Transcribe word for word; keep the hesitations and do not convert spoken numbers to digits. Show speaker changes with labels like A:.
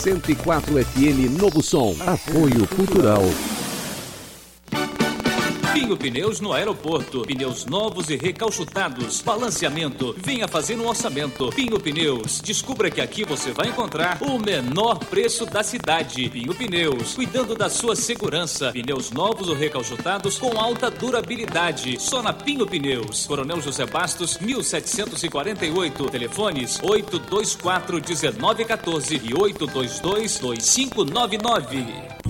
A: cento e quatro F M Novo Som. Apoio Cultural.
B: Pinho Pneus no aeroporto. Pneus novos e recauchutados. Balanceamento. Venha fazer um orçamento. Pinho Pneus. Descubra que aqui você vai encontrar o menor preço da cidade. Pinho Pneus. Cuidando da sua segurança. Pneus novos ou recauchutados com alta durabilidade. Só na Pinho Pneus. Coronel José Bastos, mil setecentos e quarenta e oito. Telefones oito dois quatro, um nove um quatro e oito dois dois, dois cinco nove nove.